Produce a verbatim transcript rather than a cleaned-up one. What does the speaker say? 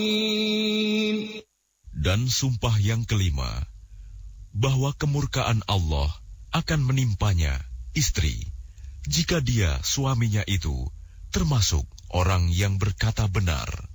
Dan sumpah yang kelima, bahwa kemurkaan Allah akan menimpanya, istri, jika dia suaminya itu termasuk orang yang berkata benar.